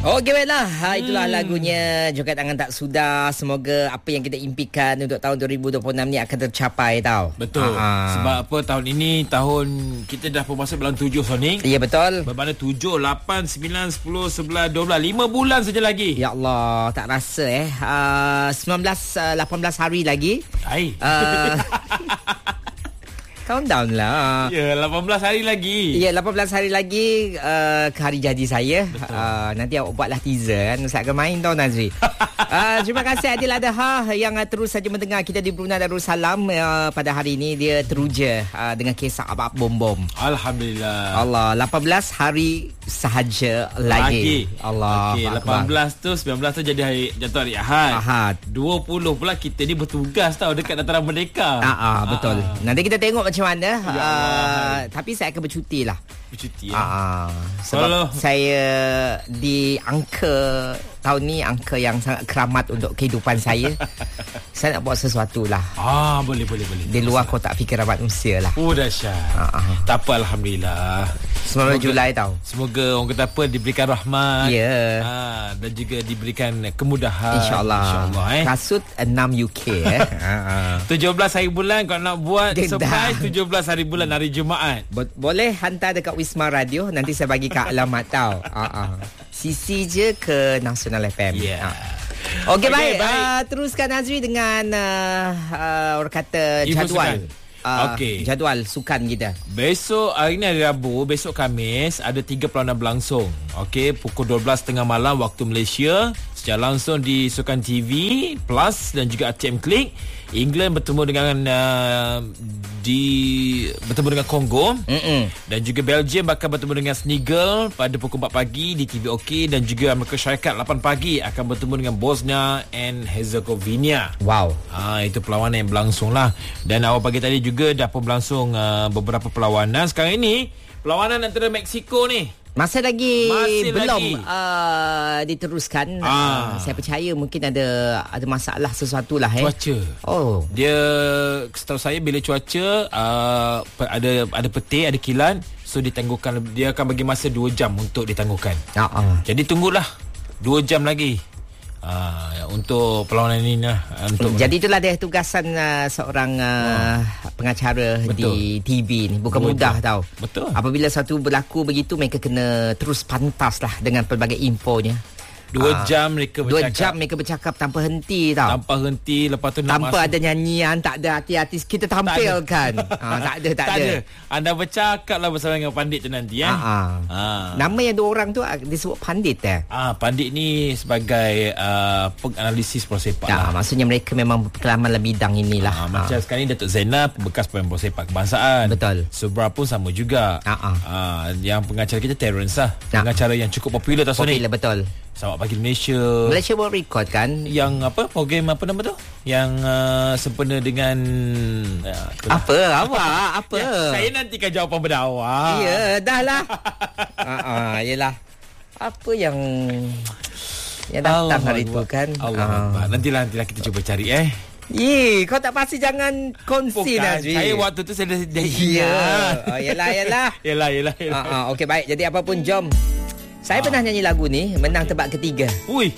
Okey, baiklah. Itulah lagunya Joget Tangan Tak Sudah. Semoga apa yang kita impikan untuk tahun 2026 ni akan tercapai tau. Betul. Sebab apa, tahun ini tahun kita dah masuk bulan 7, Sonic. Ya, betul. Bermakna 7, 8, 9, 10, 11, 12, 5 bulan saja lagi. Ya Allah, tak rasa 18 hari lagi. Hai. Countdown lah. Ya, 18 hari lagi. Ya, 18 hari lagi ke hari jadi saya. Nanti awak buatlah teaser kan. Saya akan main tau, Nazri. Terima kasih Adil Adha yang terus saja mendengar kita di Brunei Darussalam pada hari ini. Dia teruja dengan kisah Abang Bom. Alhamdulillah. Allah, 18 hari sahaja lagi. Allah. Okey, 18 tu, 19 tu jadi hari jatuh hari Ahad. 20 pula kita ni bertugas tau dekat Dataran Merdeka. Betul. Nanti kita tengok macam mana. Tapi saya akan bercuti lah. Bercuti sebab saya di angka tahun ni, angka yang sangat keramat untuk kehidupan saya. Saya nak buat sesuatu lah. Boleh. Di luar kotak fikiran manusia lah. Dahsyat. Tak apa, Alhamdulillah. 19 Julai tau. Semoga orang kata apa, diberikan rahmat. Ya. Dan juga diberikan kemudahan. InsyaAllah. Kasut 6 UK 17 hari bulan kalau nak buat surprise 17 hari bulan hari Jumaat. Boleh hantar dekat Wisma Radio. Nanti saya bagi kat alamat tau. CC je ke Nasional FM. Okey, baik. Teruskan Nazri dengan orang kata jadual. Jadual sukan kita. Besok, hari ni hari Rabu, besok Khamis ada 3 perlawanan berlangsung. Pukul 12.30 malam waktu Malaysia, secara langsung di Sukan TV Plus dan juga RTM Klik. England bertemu dengan bertemu dengan Kongo, dan juga Belgium bakal bertemu dengan Senegal pada pukul 4 pagi di TV OK, dan juga Amerika Syarikat 8 pagi akan bertemu dengan Bosnia and Herzegovina. Wow. Itu perlawanan yang berlangsung lah. Dan awal pagi tadi juga dah pun berlangsung beberapa perlawanan. Sekarang ini perlawanan antara Mexico ni Masih belum diteruskan. Saya percaya mungkin ada masalah sesuatu lah. Cuaca. Dia, setahu saya, bila cuaca ada petir, ada kilat, so ditangguhkan. Dia akan bagi masa 2 jam untuk ditangguhkan. Jadi tunggulah 2 jam lagi untuk perlawanan ini lah. Jadi itulah dia tugasan seorang pengacara. Betul. Di TV ni. Bukan mudah tau. Betul. Apabila satu berlaku begitu, mereka kena terus pantas lah dengan pelbagai infonya. 2 jam mereka bercakap. 2 jam mereka bercakap tanpa henti tau. Tanpa henti. Lepas tu tanpa ada nyanyian, tak ada artis kita tampilkan. Tak ada. Anda bercakap lah bersama dengan pandit tu nanti. Nama yang 2 orang tu disebut pandit. Pandit ni sebagai penganalisis bola sepak lah. Maksudnya mereka memang berpengalaman dalam bidang inilah. Macam sekarang ni Datuk Zainab, bekas pemain bola sepak kebangsaan. Betul. Subra pun sama juga. Yang pengacara kita Terence lah. Pengacara yang cukup popular tak, Sony? Popular, betul. Selamat Pagi Malaysia. Malaysia World Record kan? Yang apa? Program apa nama tu? Yang sempena dengan apa? Saya nantikan jawapan pada awak. Ya, dah lah. Yelah. Apa yang datang hari tu kan? Allah. Nantilah kita cuba cari kau tak pasti jangan kongsi Nazri. Saya waktu tu saya dah Yelah. Yelah. Okey, baik. Jadi apapun, jom. Saya pernah nyanyi lagu ni, menang tebak ketiga. Ui.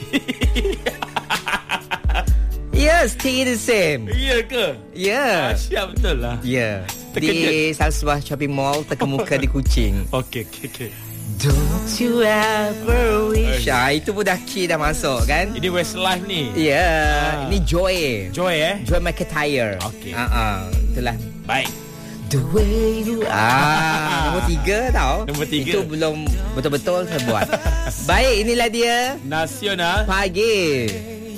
Stay the same. Ya ke? Ya. Siap betul lah. Ya. Di salah sebuah shopping mall, terkemuka di Kuching. Okey. Don't you ever wish. Itu pun dah key dah masuk kan? Ini Westlife ni. Ya. Ini Joy. Joy McIntyre. Okey. Itulah. Baik. The way you are. Nombor 3 tau. Nombor 3. Itu belum betul-betul saya buat. Baik, inilah dia Nasional Pagi.